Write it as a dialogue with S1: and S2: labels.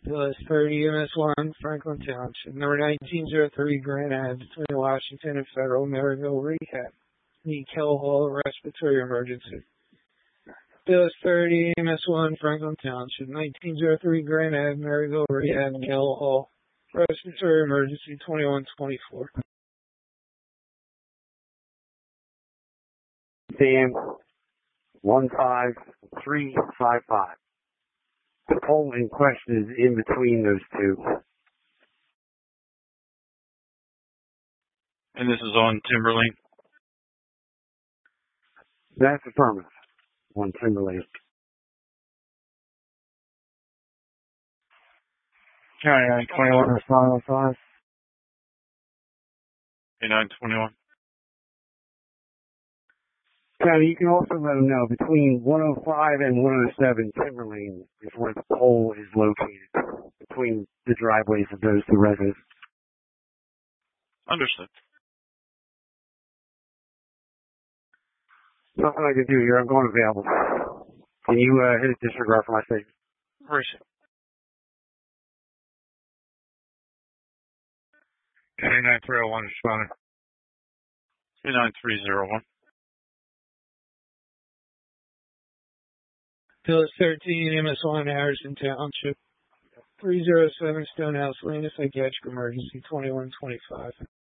S1: US 30 MS1, Franklin Township. Number 1903, Grand Ave, between Washington and Federal, Maryville Rehab. Need Kell Hall, respiratory emergency. US 30 MS1, Franklin Township. 1903, Grand Ave, Maryville Rehab, Kell Hall. Respiratory emergency, 2124.
S2: Sam, 15355. The pole in question is in between those two.
S3: And this is on Timberlane?
S2: That's affirmative. On Timberlane.
S3: County 921
S2: or 505.
S3: A921.
S2: County, you can also let them know between 105 and 107 Timberlane is where the pole is located, between the driveways of those two residences.
S3: Understood.
S2: Nothing I can do here. I'm going available. Can you hit a disregard for my statement?
S3: Appreciate it.
S4: County 9301 responding.
S3: 29301.
S1: US 13 MS1, Harrison Township. 307 Stonehouse Lane, psychiatric emergency, 2125.